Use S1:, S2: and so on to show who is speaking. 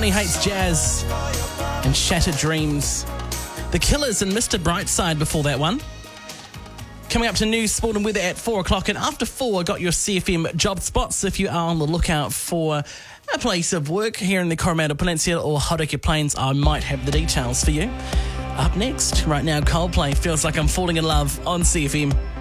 S1: Johnny Hates Jazz and Shattered Dreams. The Killers and Mr. Brightside before that one. Coming up to news, sport and weather at 4 o'clock. And after 4, got your CFM job spots if you are on the lookout for a place of work here in the Coromandel Peninsula or Hauraki Plains. I might have the details for you. Up next, right now, Coldplay, Feels Like I'm Falling in Love on CFM.